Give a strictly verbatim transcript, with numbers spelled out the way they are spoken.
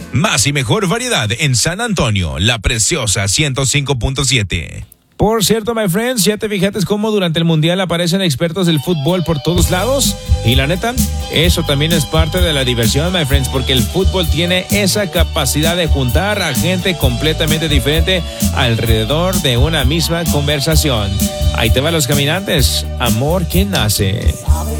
Más y mejor variedad en San Antonio, La Preciosa ciento cinco punto siete. Por cierto, my friends, ¿ya te fijaste cómo durante el Mundial aparecen expertos del fútbol por todos lados? Y la neta, eso también es parte de la diversión, my friends, porque el fútbol tiene esa capacidad de juntar a gente completamente diferente alrededor de una misma conversación. Ahí te van los caminantes, amor que nace.